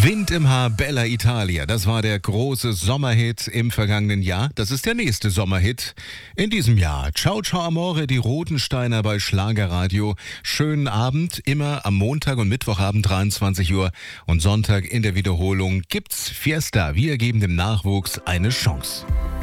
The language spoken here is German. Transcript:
Wind im Haar, Bella Italia. Das war der große Sommerhit im vergangenen Jahr. Das ist der nächste Sommerhit in diesem Jahr. Ciao, ciao, amore, die Rotensteiner bei Schlagerradio. Schönen Abend, immer am Montag und Mittwochabend 23 Uhr und Sonntag in der Wiederholung gibt's Fiesta. Wir geben dem Nachwuchs eine Chance.